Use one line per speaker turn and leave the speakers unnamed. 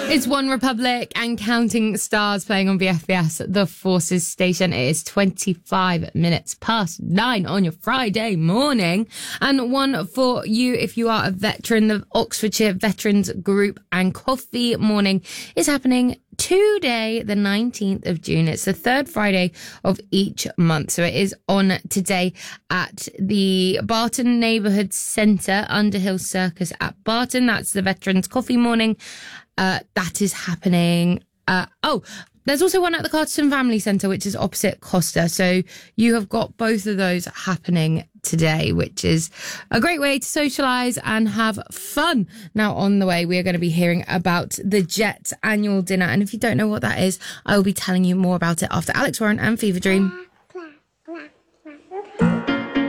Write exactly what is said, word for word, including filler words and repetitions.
It's One Republic and Counting Stars playing on B F B S, the Forces station. It is twenty-five minutes past nine on your Friday morning. And one for you, if you are a veteran, the Oxfordshire Veterans Group and Coffee Morning is happening today, the nineteenth of June. It's the third Friday of each month. So it is on today at the Barton Neighbourhood Centre, Underhill Circus at Barton. That's the Veterans Coffee Morning. Uh, that is happening. Uh, oh, there's also one at the Carterton Family Centre, which is opposite Costa. So you have got both of those happening today, which is a great way to socialise and have fun. Now, on the way, we are going to be hearing about the Jet annual dinner. And if you don't know what that is, I will be telling you more about it after Alex Warren and Fever Dream.